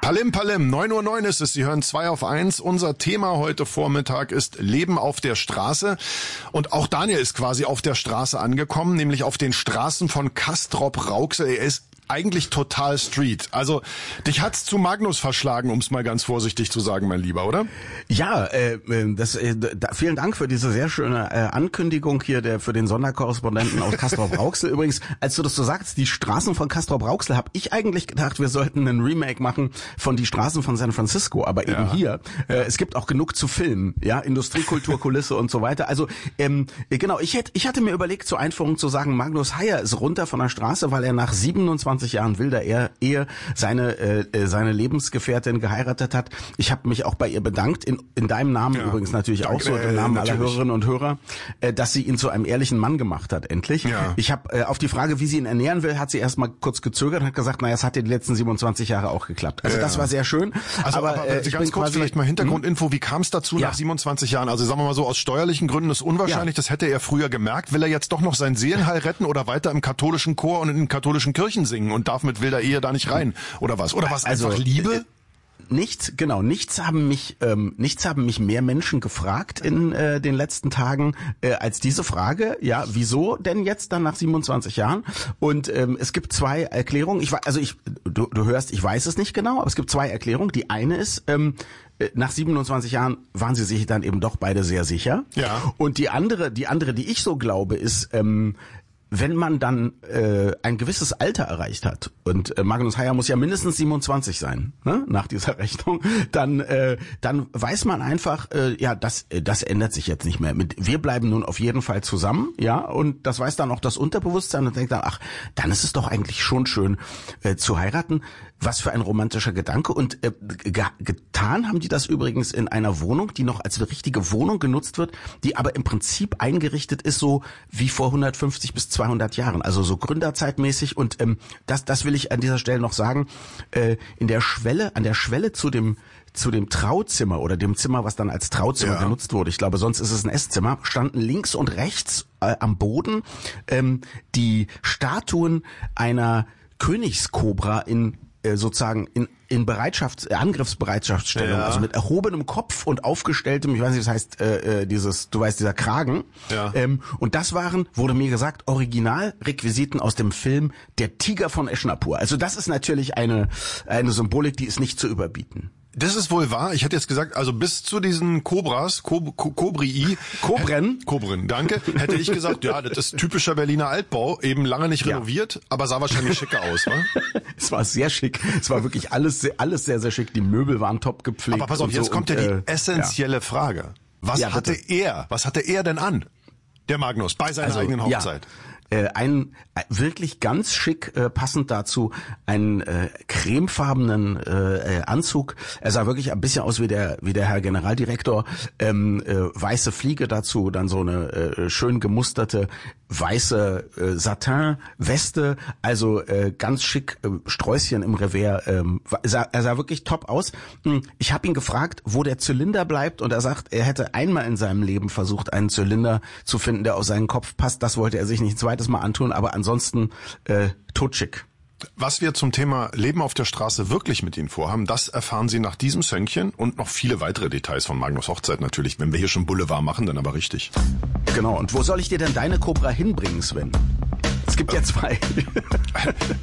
Palim, 9:09 Uhr ist es, Sie hören 2 auf 1. Unser Thema heute Vormittag ist Leben auf der Straße. Und auch Daniel ist quasi auf der Straße angekommen, nämlich auf den Straßen von Castrop-Rauxel. Er ist eigentlich total Street. Also dich hat's zu Magnus verschlagen, um es mal ganz vorsichtig zu sagen, mein Lieber, oder? Ja, vielen Dank für diese sehr schöne Ankündigung hier für den Sonderkorrespondenten aus Castrop-Rauxel. Übrigens, als du das so sagst, die Straßen von Castrop-Rauxel, habe ich eigentlich gedacht, wir sollten einen Remake machen von die Straßen von San Francisco, aber eben hier. Es gibt auch genug zu filmen, ja, Industriekulturkulisse und so weiter. Also genau, ich hatte mir überlegt, zur Einführung zu sagen, Magnus Heyer ist runter von der Straße, weil er nach 27 Jahren wilder Ehe seine Lebensgefährtin geheiratet hat. Ich habe mich auch bei ihr bedankt, in deinem Namen übrigens natürlich auch so, im Namen aller Hörerinnen und Hörer, dass sie ihn zu einem ehrlichen Mann gemacht hat, endlich. Ja. Ich habe auf die Frage, wie sie ihn ernähren will, hat sie erst mal kurz gezögert und hat gesagt, naja, es hat die letzten 27 Jahre auch geklappt. Also das war sehr schön. Also, aber ganz kurz vielleicht mal Hintergrundinfo, wie kam es dazu nach 27 Jahren? Also sagen wir mal so, aus steuerlichen Gründen ist unwahrscheinlich, das hätte er früher gemerkt. Will er jetzt doch noch seinen Seelenheil retten oder weiter im katholischen Chor und in katholischen Kirchen singen und darf mit wilder Ehe da nicht rein? Oder was? Oder was, einfach Liebe? Nichts haben mich mehr Menschen gefragt in den letzten Tagen als diese Frage. Ja, wieso denn jetzt dann nach 27 Jahren? Und es gibt 2 Erklärungen. Du hörst, ich weiß es nicht genau, aber es gibt 2 Erklärungen. Die eine ist, nach 27 Jahren waren sie sich dann eben doch beide sehr sicher. Ja. Und die andere, die ich so glaube, ist, wenn man dann ein gewisses Alter erreicht hat, und Magnus Heyer muss ja mindestens 27 sein, ne, nach dieser Rechnung, dann weiß man einfach, das ändert sich jetzt nicht mehr. Wir bleiben nun auf jeden Fall zusammen, ja, und das weiß dann auch das Unterbewusstsein und denkt dann, ach, dann ist es doch eigentlich schon schön zu heiraten. Was für ein romantischer Gedanke. Und getan haben die das übrigens in einer Wohnung, die noch als eine richtige Wohnung genutzt wird, die aber im Prinzip eingerichtet ist so wie vor 150 bis 200 Jahren. Also so gründerzeitmäßig. Und das will ich an dieser Stelle noch sagen. An der Schwelle zu dem Trauzimmer oder dem Zimmer, was dann als Trauzimmer genutzt wurde, ich glaube, sonst ist es ein Esszimmer, standen links und rechts am Boden die Statuen einer Königskobra in Angriffsbereitschaftsstellung, also mit erhobenem Kopf und aufgestelltem, ich weiß nicht, das heißt, dieser Kragen. Ja. Und das wurde mir gesagt, Originalrequisiten aus dem Film Der Tiger von Eschnapur. Also das ist natürlich eine Symbolik, die ist nicht zu überbieten. Das ist wohl wahr. Ich hätte jetzt gesagt, also bis zu diesen Kobras, Kobren, danke, hätte ich gesagt, ja, das ist typischer Berliner Altbau, eben lange nicht renoviert, aber sah wahrscheinlich schicker aus, wa? Es war sehr schick. Es war wirklich alles sehr, sehr schick. Die Möbel waren top gepflegt. Aber pass auf, jetzt kommt ja die essentielle Frage. Was hatte er denn an? Der Magnus, bei seiner eigenen Hochzeit. Ein wirklich ganz schick, passend dazu, einen cremefarbenen Anzug. Er sah wirklich ein bisschen aus wie der Herr Generaldirektor. Weiße Fliege dazu, dann so eine schön gemusterte weiße Satin-Weste, also ganz schick, Sträußchen im Revers. Er sah wirklich top aus. Ich habe ihn gefragt, wo der Zylinder bleibt, und er sagt, er hätte einmal in seinem Leben versucht, einen Zylinder zu finden, der auf seinen Kopf passt. Das wollte er sich nicht ein zweites Mal antun, aber ansonsten totschick. Was wir zum Thema Leben auf der Straße wirklich mit Ihnen vorhaben, das erfahren Sie nach diesem Söngchen und noch viele weitere Details von Magnus Hochzeit natürlich. Wenn wir hier schon Boulevard machen, dann aber richtig. Genau, und wo soll ich dir denn deine Cobra hinbringen, Sven? Es gibt ja 2.